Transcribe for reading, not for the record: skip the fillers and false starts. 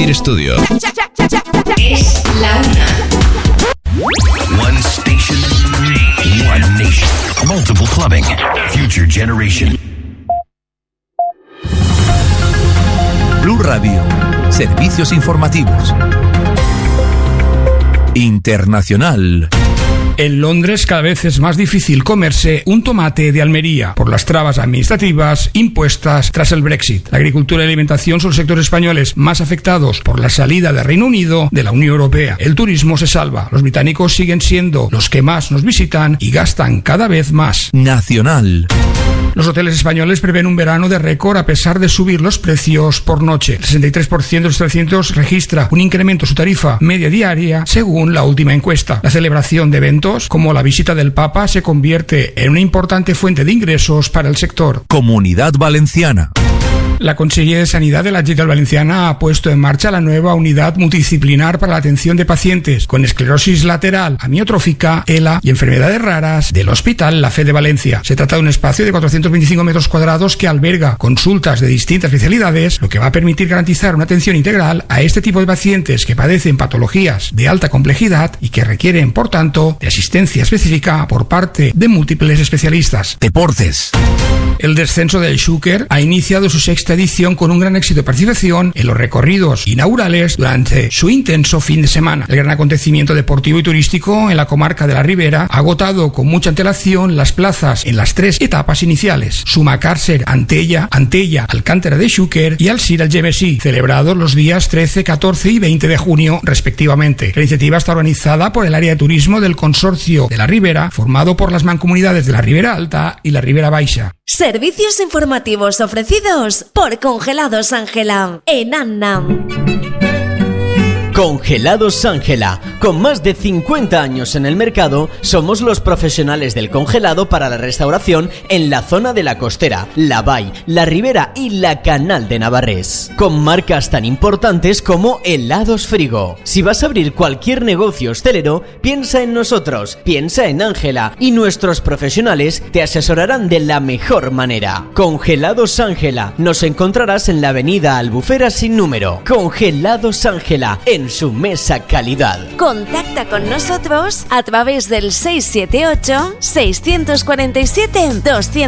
Hit Studio. Es la una. One station, one nation. Multiple clubbing. Future generation. Blue Radio. Servicios informativos. Internacional. En Londres cada vez es más difícil comerse un tomate de Almería por las trabas administrativas impuestas tras el Brexit. La agricultura y la alimentación son los sectores españoles más afectados por la salida del Reino Unido de la Unión Europea. El turismo se salva. Los británicos siguen siendo los que más nos visitan y gastan cada vez más. Nacional. Los hoteles españoles prevén un verano de récord a pesar de subir los precios por noche. El 63% de los establecimientos registra un incremento en su tarifa media diaria según la última encuesta. La celebración de eventos como la visita del Papa se convierte en una importante fuente de ingresos para el sector. Comunidad Valenciana. La Conselleria de Sanidad de la Generalitat Valenciana ha puesto en marcha la nueva unidad multidisciplinar para la atención de pacientes con esclerosis lateral, amiotrófica, ELA y enfermedades raras del Hospital La Fe de Valencia. Se trata de un espacio de 425 metros cuadrados que alberga consultas de distintas especialidades, lo que va a permitir garantizar una atención integral a este tipo de pacientes que padecen patologías de alta complejidad y que requieren, por tanto, de asistencia específica por parte de múltiples especialistas. Deportes. El descenso del Xúquer ha iniciado su sexta edición con un gran éxito de participación en los recorridos inaugurales durante su intenso fin de semana. El gran acontecimiento deportivo y turístico en la comarca de la Ribera ha agotado con mucha antelación las plazas en las 3 etapas iniciales: Sumacàrcer, Antella, Alcántara de Xúquer y Alzira Algemesí, celebrados los días 13, 14 y 20 de junio respectivamente. La iniciativa está organizada por el área de turismo del Consorcio de la Ribera, formado por las mancomunidades de la Ribera Alta y la Ribera Baixa. Servicios informativos ofrecidos por Congelados Ángela en Annam. Congelados Ángela. Con más de 50 años en el mercado, somos los profesionales del congelado para la restauración en la zona de la Costera, la Vall, la Ribera y la Canal de Navarrés. Con marcas tan importantes como Helados Frigo. Si vas a abrir cualquier negocio hostelero, piensa en nosotros, piensa en Ángela y nuestros profesionales te asesorarán de la mejor manera. Congelados Ángela. Nos encontrarás en la avenida Albufera sin número. Congelados Ángela, en su mesa calidad. Contacta con nosotros a través del 678 647 200.